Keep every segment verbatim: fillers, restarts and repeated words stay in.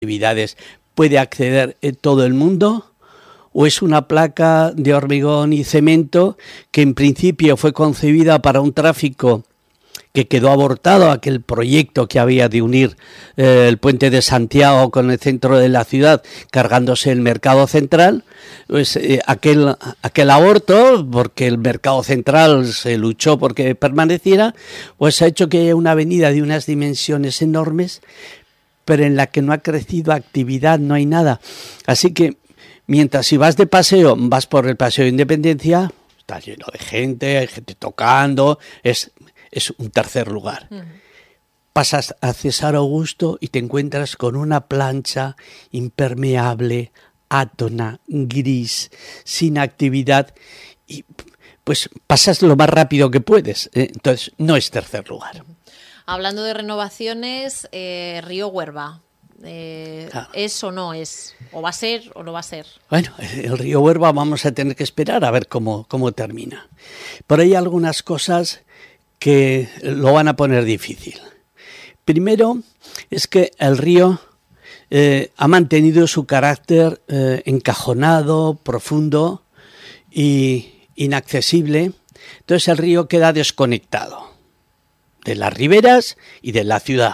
actividades puede acceder eh, todo el mundo? ¿O es una placa de hormigón y cemento que en principio fue concebida para un tráfico que quedó abortado, aquel proyecto que había de unir eh, el puente de Santiago con el centro de la ciudad, cargándose el mercado central? Pues eh, aquel, aquel aborto, porque el mercado central se luchó porque permaneciera, pues ha hecho que haya una avenida de unas dimensiones enormes, pero en la que no ha crecido actividad, no hay nada. Así que mientras si vas de paseo, vas por el Paseo de Independencia, está lleno de gente, hay gente tocando, es, es un tercer lugar. Uh-huh. Pasas a César Augusto y te encuentras con una plancha impermeable, átona, gris, sin actividad, y pues pasas lo más rápido que puedes. ¿eh? Entonces no es tercer lugar. Uh-huh. Hablando de renovaciones, eh, Río Huerva. Eh, claro. ¿Es o no es? ¿O va a ser o no va a ser? Bueno, el río Huerva vamos a tener que esperar a ver cómo, cómo termina. Pero hay algunas cosas que lo van a poner difícil. Primero, es que el río eh, ha mantenido su carácter eh, encajonado, profundo e inaccesible. Entonces el río queda desconectado de las riberas y de la ciudad.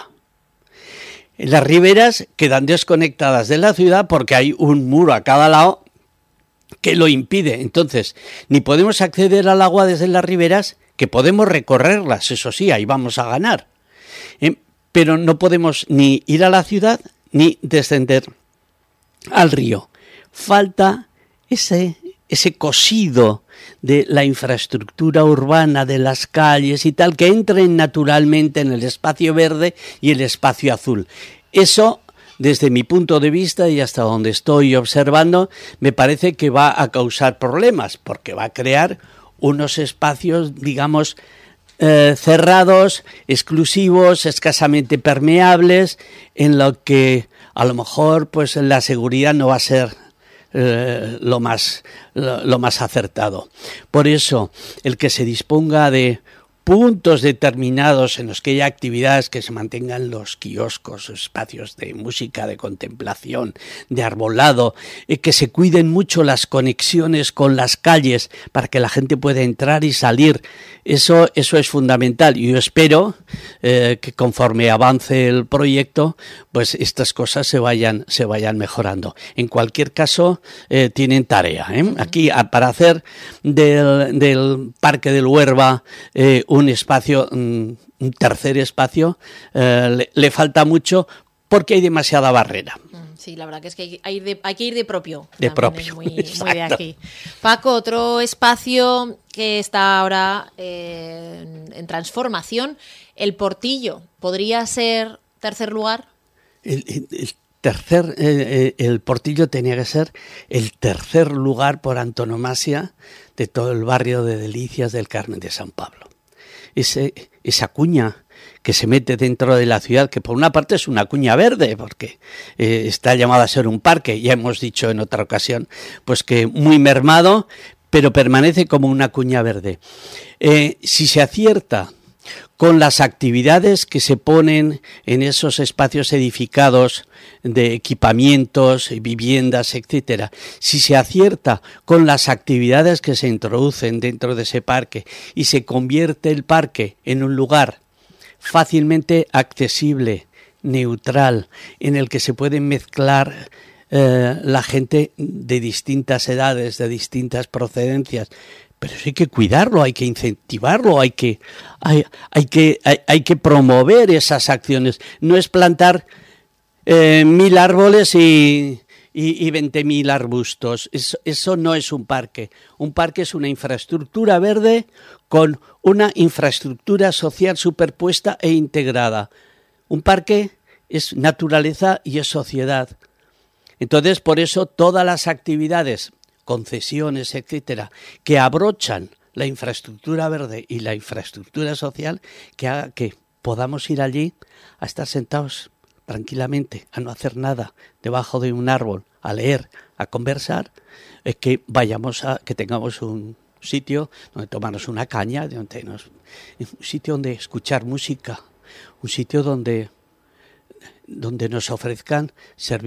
Las riberas quedan desconectadas de la ciudad porque hay un muro a cada lado que lo impide. Entonces, ni podemos acceder al agua desde las riberas, que podemos recorrerlas, eso sí, ahí vamos a ganar. Eh, pero no podemos ni ir a la ciudad ni descender al río. Falta ese, ese cosido de la infraestructura urbana, de las calles y tal, que entren naturalmente en el espacio verde y el espacio azul. Eso, desde mi punto de vista y hasta donde estoy observando, me parece que va a causar problemas, porque va a crear unos espacios, digamos, eh, cerrados, exclusivos, escasamente permeables, en lo que a lo mejor pues la seguridad no va a ser Eh, lo más lo, lo más acertado. Por eso, el que se disponga de puntos determinados en los que haya actividades, que se mantengan los kioscos, espacios de música, de contemplación, de arbolado, eh, que se cuiden mucho las conexiones con las calles para que la gente pueda entrar y salir. Eso, eso es fundamental, y yo espero eh, que conforme avance el proyecto, pues estas cosas se vayan, se vayan mejorando. En cualquier caso, eh, tienen tarea, ¿eh? Aquí, a, para hacer del, del Parque del Huerva eh, un espacio, un tercer espacio, eh, le, le falta mucho porque hay demasiada barrera. Sí, la verdad que es que hay, de, hay que ir de propio. De propio, es muy, muy de aquí. Paco, otro espacio que está ahora eh, en, en transformación, el Portillo. ¿Podría ser tercer lugar? El, el, el tercer, eh, el Portillo tenía que ser el tercer lugar por antonomasia de todo el barrio de Delicias del Carmen de San Pablo. Ese, esa cuña que se mete dentro de la ciudad, que por una parte es una cuña verde, porque eh, está llamada a ser un parque, ya hemos dicho en otra ocasión, pues que muy mermado, pero permanece como una cuña verde. Eh, si se acierta con las actividades que se ponen en esos espacios edificados de equipamientos, viviendas, etcétera, si se acierta con las actividades que se introducen dentro de ese parque y se convierte el parque en un lugar fácilmente accesible, neutral, en el que se pueden mezclar eh, la gente de distintas edades, de distintas procedencias, pero eso hay que cuidarlo, hay que incentivarlo, hay que, hay, hay que, hay, hay que promover esas acciones. No es plantar eh, mil árboles y, y, y veinte mil arbustos. Eso, eso no es un parque. Un parque es una infraestructura verde con una infraestructura social superpuesta e integrada. Un parque es naturaleza y es sociedad. Entonces, por eso todas las actividades, concesiones, etcétera, que abrochan la infraestructura verde y la infraestructura social, que haga que podamos ir allí a estar sentados tranquilamente, a no hacer nada, debajo de un árbol, a leer, a conversar, es que vayamos a, que tengamos un sitio donde tomarnos una caña, donde nos, un sitio donde escuchar música, un sitio donde donde nos ofrezcan servicios